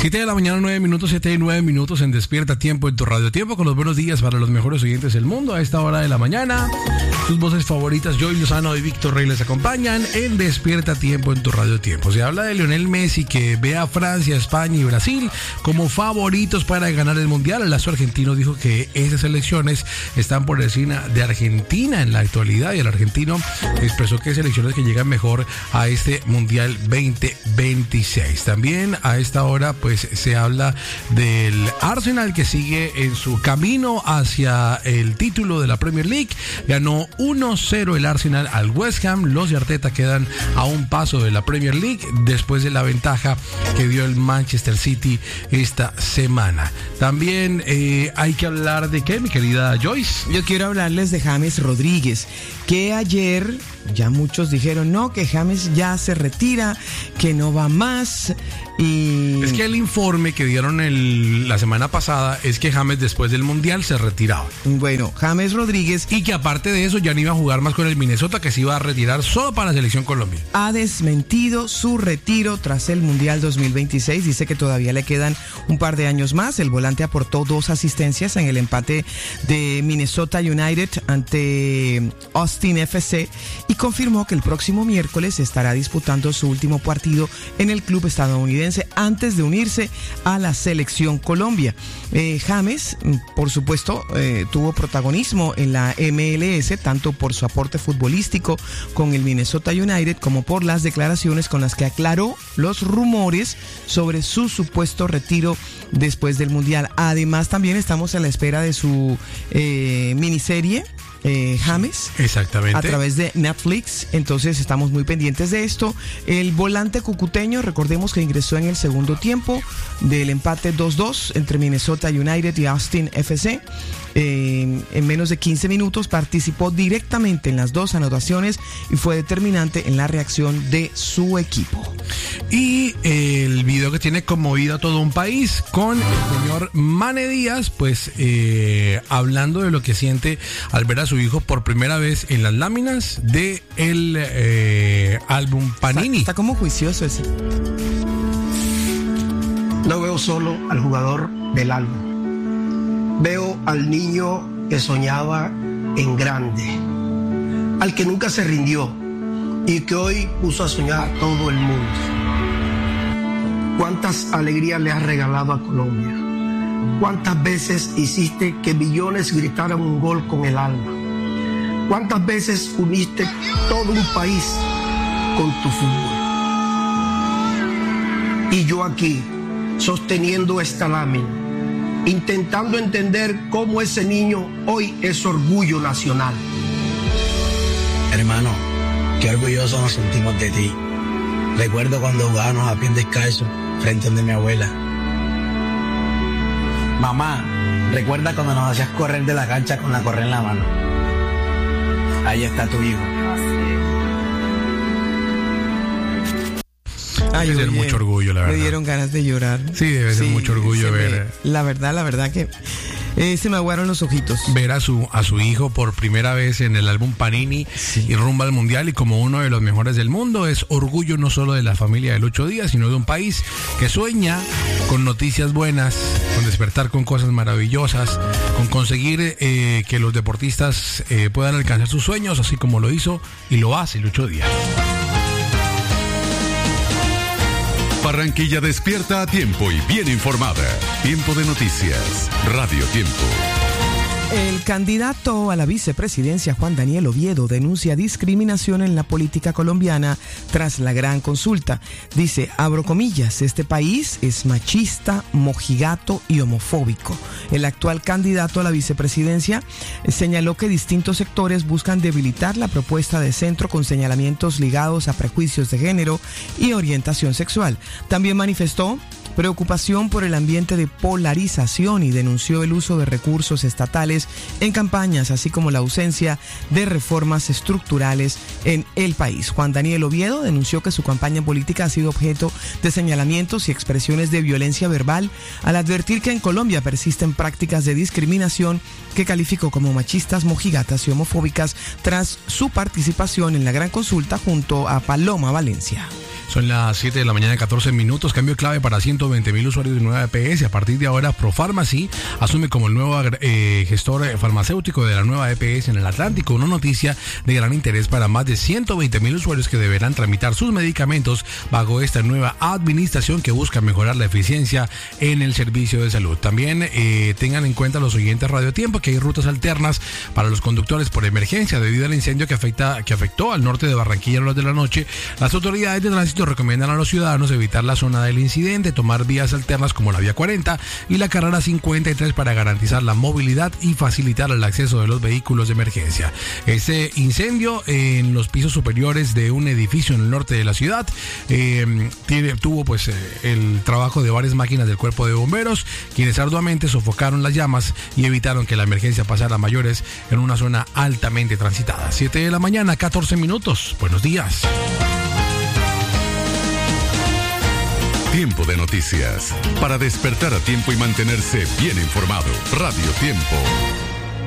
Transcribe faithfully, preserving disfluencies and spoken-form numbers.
siete de la mañana, nueve minutos, siete y nueve minutos en Despierta Tiempo en tu Radio Tiempo, con los buenos días para los mejores oyentes del mundo a esta hora de la mañana. Sus voces favoritas, Joy Lozano y Víctor Rey, les acompañan en Despierta Tiempo en tu Radio Tiempo. Se habla de Lionel Messi, que ve a Francia, España y Brasil como favoritos para ganar el Mundial. El astro argentino dijo que esas selecciones están por encima de Argentina en la actualidad, y el argentino expresó que hay selecciones que llegan mejor a este Mundial veinte veintiséis. También a esta hora pues se habla del Arsenal, que sigue en su camino hacia el título de la Premier League. Ganó uno cero el Arsenal al West Ham. Los de Arteta quedan a un paso de la Premier League después de la ventaja que dio el Manchester City esta semana. También eh, hay que hablar de ¿qué, mi querida Joyce? Yo quiero hablarles de James Rodríguez, que ayer ya muchos dijeron no, que James ya se retira, que no va más. Y es que el informe que dieron el, la semana pasada es que James después del Mundial se retiraba. Bueno, James Rodríguez, y que aparte de eso ya no iba a jugar más con el Minnesota, que se iba a retirar solo para la Selección Colombia. Ha desmentido su retiro tras el Mundial dos mil veintiséis. Dice que todavía le quedan un par de años más. El volante aportó dos asistencias en el empate de Minnesota United ante Austin F C y confirmó que el próximo miércoles estará disputando su último partido en el club estadounidense antes de unirse a la Selección Colombia. Eh, James, por supuesto, eh, tuvo protagonismo en la M L S, tanto por su aporte futbolístico con el Minnesota United como por las declaraciones con las que aclaró los rumores sobre su supuesto retiro después del Mundial. Además, también estamos a la espera de su eh, miniserie Eh, James, exactamente, a través de Netflix. Entonces estamos muy pendientes de esto. El volante cucuteño, recordemos que ingresó en el segundo tiempo del empate dos dos entre Minnesota United y Austin F C. Eh, en menos de quince minutos participó directamente en las dos anotaciones y fue determinante en la reacción de su equipo. Y el video que tiene conmovido a todo un país, con el señor Mane Díaz, pues eh, hablando de lo que siente al ver a su hijo por primera vez en las láminas de el eh, álbum Panini. Está, está como juicioso ese. No veo solo al jugador del álbum. Veo al niño que soñaba en grande, al que nunca se rindió y que hoy puso a soñar a todo el mundo. ¿Cuántas alegrías le has regalado a Colombia? ¿Cuántas veces hiciste que millones gritaran un gol con el alma? ¿Cuántas veces uniste todo un país con tu fútbol? Y yo aquí, sosteniendo esta lámina, intentando entender cómo ese niño hoy es orgullo nacional. Hermano, qué orgullosos nos sentimos de ti. Recuerdo cuando jugábamos a pie descalzo frente a donde mi abuela. Mamá, recuerda cuando nos hacías correr de la cancha con la correa en la mano. Ahí está tu hijo. Ay, debe ser oye, mucho orgullo, la verdad. Me dieron ganas de llorar. Sí, debe ser sí, mucho orgullo ver. Me, la verdad, la verdad que eh, se me aguaron los ojitos. Ver a su a su hijo por primera vez en el álbum Panini, sí, y rumbo al Mundial, y como uno de los mejores del mundo. Es orgullo no solo de la familia del Ocho Días, sino de un país que sueña con noticias buenas, con despertar con cosas maravillosas, con conseguir eh, que los deportistas eh, puedan alcanzar sus sueños, así como lo hizo y lo hace el Ocho Días. Barranquilla despierta a tiempo y bien informada. Tiempo de noticias. Radio Tiempo. El candidato a la vicepresidencia, Juan Daniel Oviedo, denuncia discriminación en la política colombiana tras la gran consulta. Dice, abro comillas, este país es machista, mojigato y homofóbico. El actual candidato a la vicepresidencia señaló que distintos sectores buscan debilitar la propuesta de centro con señalamientos ligados a prejuicios de género y orientación sexual. También manifestó preocupación por el ambiente de polarización y denunció el uso de recursos estatales en campañas, así como la ausencia de reformas estructurales en el país. Juan Daniel Oviedo denunció que su campaña política ha sido objeto de señalamientos y expresiones de violencia verbal, al advertir que en Colombia persisten prácticas de discriminación que calificó como machistas, mojigatas y homofóbicas tras su participación en la gran consulta junto a Paloma Valencia. Son las siete de la mañana, catorce minutos. Cambio clave para ciento ciento veinte mil usuarios de nueva E P S. A partir de ahora, ProPharmacy asume como el nuevo eh, gestor farmacéutico de la nueva E P S en el Atlántico, una noticia de gran interés para más de ciento veinte mil usuarios que deberán tramitar sus medicamentos bajo esta nueva administración que busca mejorar la eficiencia en el servicio de salud. También eh, tengan en cuenta los oyentes Radio Tiempo que hay rutas alternas para los conductores por emergencia debido al incendio que afecta que afectó al norte de Barranquilla a las de la noche. Las autoridades de tránsito recomiendan a los ciudadanos evitar la zona del incidente, tomar vías alternas como la vía cuarenta y la carrera cincuenta y tres para garantizar la movilidad y facilitar el acceso de los vehículos de emergencia. Este incendio en los pisos superiores de un edificio en el norte de la ciudad eh, tiene, tuvo pues eh, el trabajo de varias máquinas del cuerpo de bomberos, quienes arduamente sofocaron las llamas y evitaron que la emergencia pasara a mayores en una zona altamente transitada. siete de la mañana, catorce minutos. Buenos días. Tiempo de noticias. Para despertar a tiempo y mantenerse bien informado. Radio Tiempo.